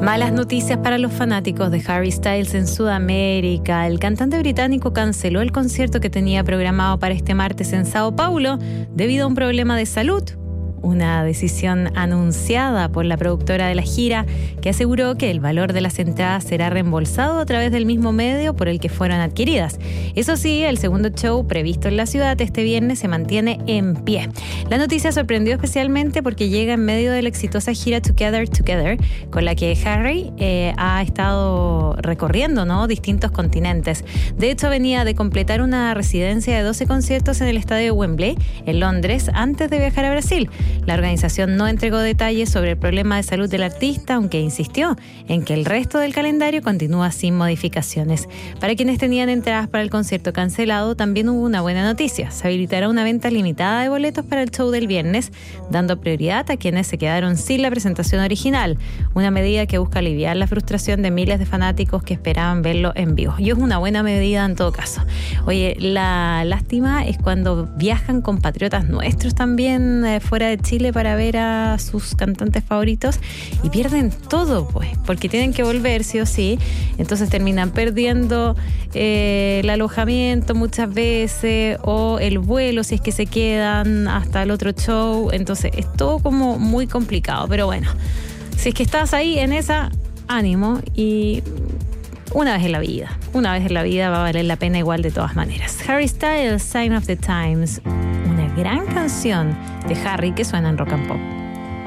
Malas noticias para los fanáticos de Harry Styles en Sudamérica. El cantante británico canceló el concierto que tenía programado para este martes en Sao Paulo debido a un problema de salud. Una decisión anunciada por la productora de la gira, que aseguró que el valor de las entradas será reembolsado a través del mismo medio por el que fueron adquiridas. Eso sí, el segundo show previsto en la ciudad este viernes se mantiene en pie. La noticia sorprendió especialmente porque llega en medio de la exitosa gira Together, con la que Harry ha estado recorriendo, ¿no?, distintos continentes. De hecho, venía de completar una residencia de 12 conciertos en el estadio de Wembley, en Londres, antes de viajar a Brasil. La organización no entregó detalles sobre el problema de salud del artista, aunque insistió en que el resto del calendario continúa sin modificaciones. Para quienes tenían entradas para el concierto cancelado, también hubo una buena noticia. Se habilitará una venta limitada de boletos para el show del viernes, dando prioridad a quienes se quedaron sin la presentación original. Una medida que busca aliviar la frustración de miles de fanáticos que esperaban verlo en vivo. Y es una buena medida en todo caso. Oye, la lástima es cuando viajan compatriotas nuestros también fuera de Chile para ver a sus cantantes favoritos y pierden todo, pues, porque tienen que volver sí o sí. Entonces terminan perdiendo el alojamiento muchas veces o el vuelo si es que se quedan hasta el otro show. Entonces es todo como muy complicado, pero bueno, si es que estás ahí en esa, ánimo, y una vez en la vida va a valer la pena igual de todas maneras. Harry Styles, Sign of the Times, una gran canción de Harry que suena en Rock and Pop.